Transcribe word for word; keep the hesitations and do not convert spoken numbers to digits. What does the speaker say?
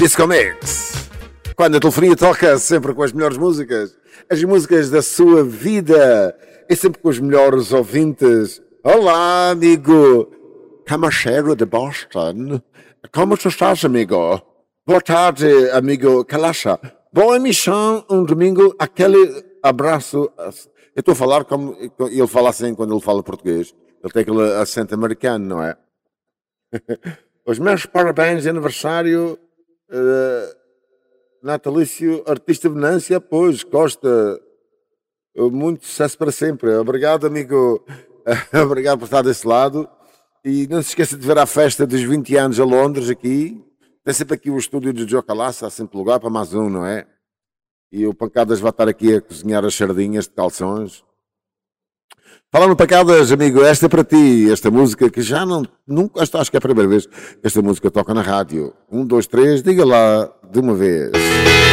Disco Mix. Quando a telefonia toca, sempre com as melhores músicas. As músicas da sua vida. E sempre com os melhores ouvintes. Olá, amigo Camacheiro de Boston. Como tu estás, amigo? Boa tarde, amigo Kalacha. Boa emissão, um domingo, aquele abraço. Eu estou a falar como ele fala assim quando ele fala português. Ele tem aquele acento americano, não é? Os meus parabéns de aniversário, uh, natalício, artista Venância, pois, Costa. Muito sucesso para sempre. Obrigado, amigo. Obrigado por estar desse lado. E não se esqueça de ver a festa dos vinte anos a Londres aqui. Tem sempre aqui o estúdio de Joe Calaça, há sempre lugar para mais um, não é? E o Pancadas vai estar aqui a cozinhar as sardinhas de calções. Falando Pancadas, amigo, esta é para ti, esta música que já não, nunca, acho que é a primeira vez que esta música toca na rádio. Um, dois, três, diga lá de uma vez.